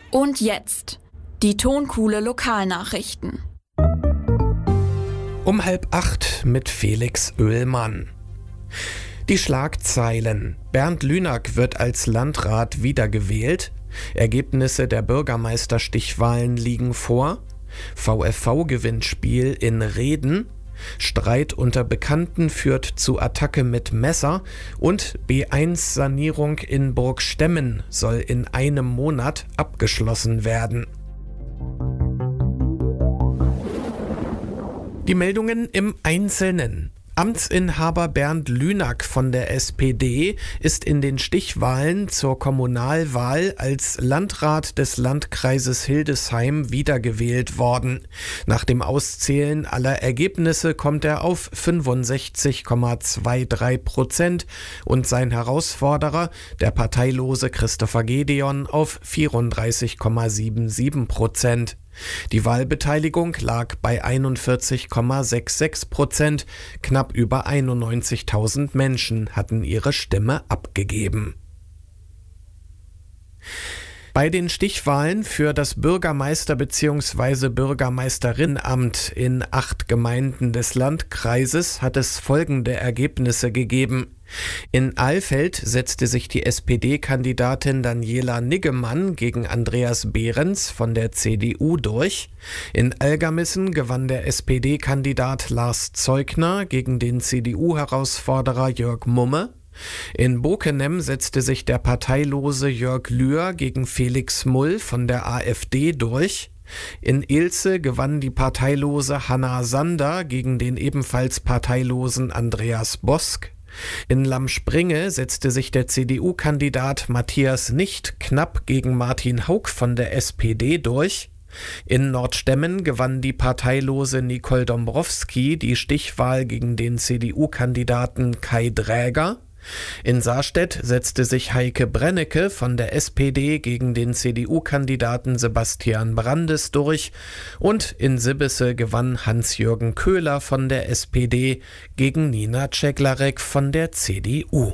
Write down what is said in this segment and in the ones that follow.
Und jetzt die Tonkuhle Lokalnachrichten. Um 7:30 mit Felix Oehlmann. Die Schlagzeilen: Bernd Lünack wird als Landrat wiedergewählt. Ergebnisse der Bürgermeisterstichwahlen liegen vor. VfV-Gewinnspiel in Reden. Streit unter Bekannten führt zu Attacke mit Messer. Und B1-Sanierung in Burgstemmen soll in einem Monat abgeschlossen werden. Die Meldungen im Einzelnen. Amtsinhaber Bernd Lünack von der SPD ist in den Stichwahlen zur Kommunalwahl als Landrat des Landkreises Hildesheim wiedergewählt worden. Nach dem Auszählen aller Ergebnisse kommt er auf 65,23% und sein Herausforderer, der parteilose Christopher Gedeon, auf 34,77%. Die Wahlbeteiligung lag bei 41,66%. Knapp über 91.000 Menschen hatten ihre Stimme abgegeben. Bei den Stichwahlen für das Bürgermeister- bzw. Bürgermeisterinnenamt in 8 Gemeinden des Landkreises hat es folgende Ergebnisse gegeben. In Alfeld setzte sich die SPD-Kandidatin Daniela Niggemann gegen Andreas Behrens von der CDU durch. In Algermissen gewann der SPD-Kandidat Lars Zeugner gegen den CDU-Herausforderer Jörg Mumme. In Bokenem setzte sich der parteilose Jörg Lühr gegen Felix Mull von der AfD durch. In Ilze gewann die parteilose Hanna Sander gegen den ebenfalls parteilosen Andreas Bosk. In Lamspringe setzte sich der CDU-Kandidat Matthias Nicht knapp gegen Martin Hauck von der SPD durch. In Nordstemmen gewann die parteilose Nicole Dombrowski die Stichwahl gegen den CDU-Kandidaten Kai Dräger. In Sarstedt setzte sich Heike Brennecke von der SPD gegen den CDU-Kandidaten Sebastian Brandes durch und in Sibbese gewann Hans-Jürgen Köhler von der SPD gegen Nina Ceglarek von der CDU.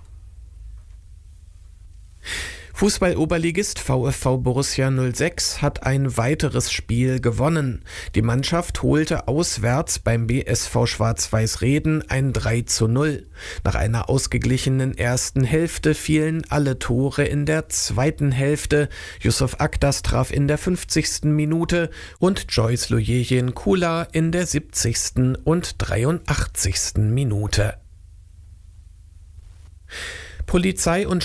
Fußball-Oberligist VfV Borussia 06 hat ein weiteres Spiel gewonnen. Die Mannschaft holte auswärts beim BSV Schwarz-Weiß Reden ein 3:0. Nach einer ausgeglichenen ersten Hälfte fielen alle Tore in der zweiten Hälfte. Yusuf Akdas traf in der 50. Minute und Joyce Lujejen-Kula in der 70. und 83. Minute. Polizei und